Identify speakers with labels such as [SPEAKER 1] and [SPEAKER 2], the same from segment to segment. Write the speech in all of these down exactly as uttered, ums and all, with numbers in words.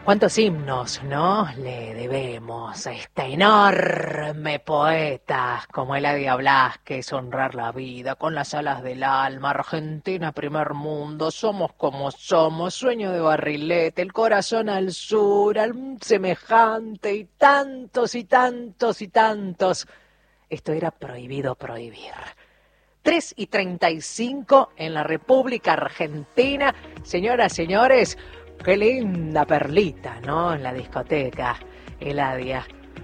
[SPEAKER 1] ¿Cuántos himnos, no? Le debemos a esta enorme poeta como Eladia Blasquez, honrar la vida con las alas del alma, Argentina primer mundo, somos como somos, sueño de barrilete, el corazón al sur, al semejante y tantos y tantos y tantos. Esto era prohibido prohibir. tres y treinta y cinco en la República Argentina. Señoras, señores, qué linda perlita, ¿no? En la discoteca, Eladia.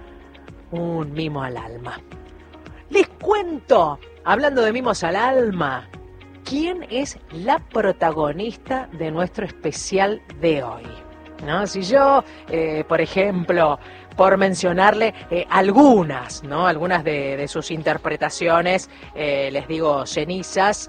[SPEAKER 1] Un mimo al alma. Les cuento, hablando de mimos al alma, quién es la protagonista de nuestro especial de hoy, ¿no? Si yo, eh, por ejemplo, por mencionarle eh, algunas, ¿no? Algunas de, de sus interpretaciones, eh, les digo cenizas.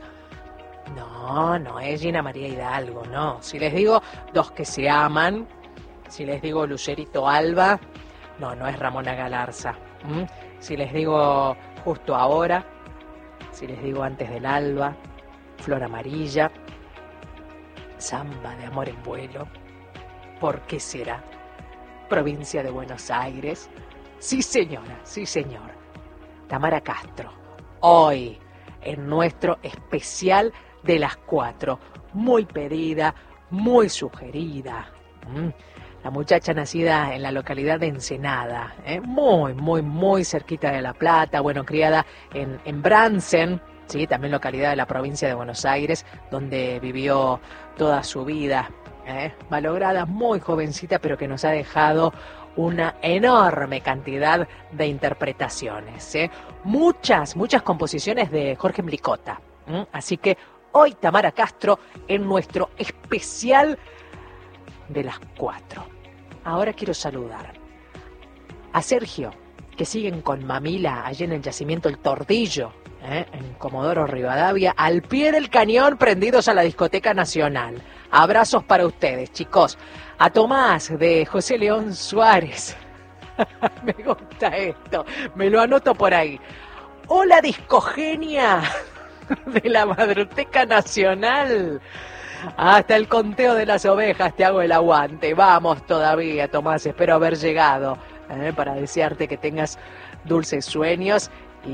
[SPEAKER 1] No, no es Gina María Hidalgo, no. Si les digo Dos que se aman, si les digo Lucerito Alba, no, no es Ramona Galarza. ¿Mm? Si les digo Justo ahora, si les digo Antes del alba, Flor amarilla, Samba de amor en vuelo, ¿por qué será? Provincia de Buenos Aires. Sí, señora, sí, señor. Tamara Castro, hoy en nuestro especial de las cuatro, muy pedida, muy sugerida. ¿Mm? La muchacha nacida en la localidad de Ensenada, ¿eh? muy, muy, muy cerquita de La Plata, bueno, criada en, en Bransen, ¿sí? También localidad de la provincia de Buenos Aires, donde vivió toda su vida, ¿eh? malograda, muy jovencita, pero que nos ha dejado una enorme cantidad de interpretaciones, ¿eh? Muchas, muchas composiciones de Jorge Mlicota. ¿Mm? Así que hoy Tamara Castro en nuestro especial de las cuatro. Ahora quiero saludar a Sergio, que siguen con Mamila allí en el yacimiento El Tordillo, ¿eh? en Comodoro Rivadavia, al pie del cañón, prendidos a la Discoteca Nacional. Abrazos para ustedes, chicos. A Tomás de José León Suárez. Me gusta esto, me lo anoto por ahí. Hola, discogenia de la Madroteca Nacional. Hasta el conteo de las ovejas te hago el aguante. Vamos todavía, Tomás, espero haber llegado ¿eh? para desearte que tengas dulces sueños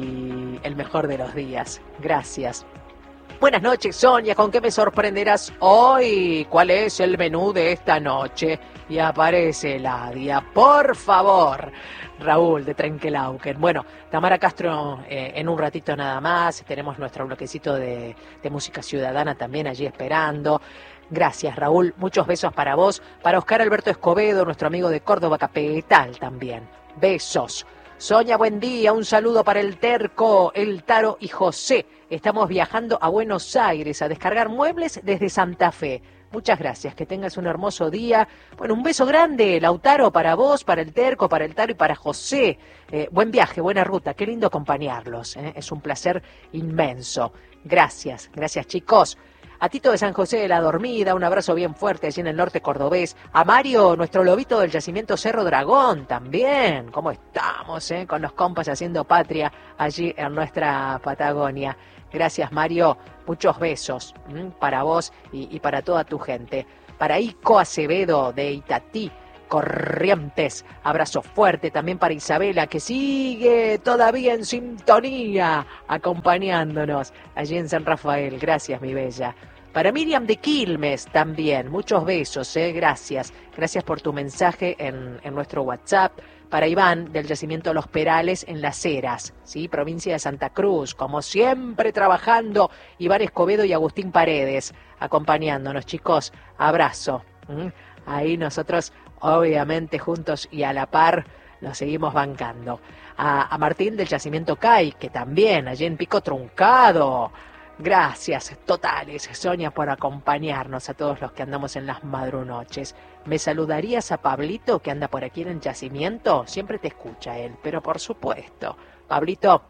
[SPEAKER 1] y el mejor de los días. Gracias. Buenas noches, Sonia, ¿con qué me sorprenderás hoy? ¿Cuál es el menú de esta noche? Y aparece Eladia, por favor. Raúl de Trenquelauquen. Bueno, Tamara Castro eh, en un ratito nada más. Tenemos nuestro bloquecito de, de música ciudadana también allí esperando. Gracias, Raúl. Muchos besos para vos. Para Oscar Alberto Escobedo, nuestro amigo de Córdoba Capital también. Besos. Sonia, buen día. Un saludo para el Terco, el Taro y José. Estamos viajando a Buenos Aires a descargar muebles desde Santa Fe. Muchas gracias, que tengas un hermoso día. Bueno, un beso grande, Lautaro, para vos, para el Terco, para el Taro y para José. Eh, buen viaje, buena ruta, qué lindo acompañarlos. ¿eh? Es un placer inmenso. Gracias, gracias chicos. A Tito de San José de la Dormida, un abrazo bien fuerte allí en el norte cordobés. A Mario, nuestro lobito del yacimiento Cerro Dragón, también. ¿Cómo estamos, eh? Con los compas haciendo patria allí en nuestra Patagonia. Gracias, Mario. Muchos besos ¿m? para vos y, y para toda tu gente. Para Ico Acevedo de Itatí, Corrientes. Abrazo fuerte también para Isabela, que sigue todavía en sintonía, acompañándonos allí en San Rafael. Gracias, mi bella. Para Miriam de Quilmes también, muchos besos, ¿eh? gracias. Gracias por tu mensaje en, en nuestro WhatsApp. Para Iván del yacimiento Los Perales en Las Heras, ¿sí? Provincia de Santa Cruz, como siempre trabajando. Iván Escobedo y Agustín Paredes acompañándonos, chicos. Abrazo. ¿Mm? Ahí nosotros, obviamente, juntos y a la par, nos seguimos bancando. A, a Martín del yacimiento Cay, que también, allí en Pico Truncado. Gracias totales, Sonia, por acompañarnos a todos los que andamos en las madrunoches. ¿Me saludarías a Pablito, que anda por aquí en el yacimiento? Siempre te escucha él, pero por supuesto. Pablito,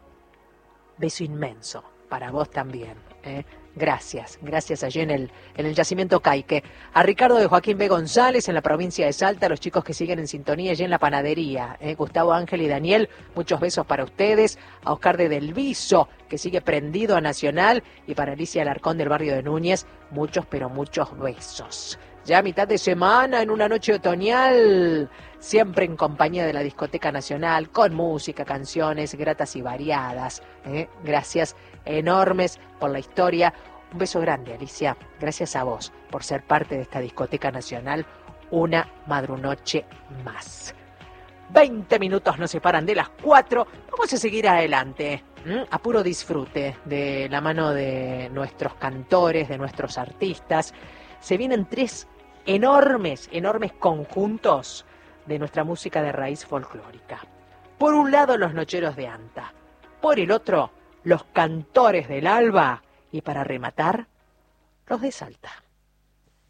[SPEAKER 1] beso inmenso para vos también. ¿eh? Gracias, gracias allí en el, en el yacimiento Caique. A Ricardo de Joaquín B. González en la provincia de Salta, los chicos que siguen en sintonía allí en la panadería. ¿eh? Gustavo, Ángel y Daniel, muchos besos para ustedes. A Oscar de Del Viso, que sigue prendido a Nacional. Y para Alicia Alarcón del barrio de Núñez, muchos, pero muchos besos. ya a mitad de semana, en una noche otoñal, siempre en compañía de la Discoteca Nacional, con música, canciones gratas y variadas. ¿eh? Gracias enormes por la historia. Un beso grande, Alicia. Gracias a vos por ser parte de esta Discoteca Nacional una madrunoche más. veinte minutos nos separan de las cuatro. Vamos a seguir adelante, ¿m? a puro disfrute de la mano de nuestros cantores, de nuestros artistas. Se vienen tres enormes, enormes conjuntos de nuestra música de raíz folclórica. Por un lado, los Nocheros de Anta. Por el otro, los Cantores del Alba. Y para rematar, los de Salta.